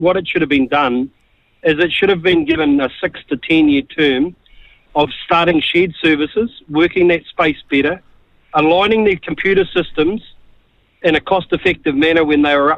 what it should have been done is it should have been given a 6 to 10 year term of starting shared services, working that space better, aligning their computer systems in a cost-effective manner when they were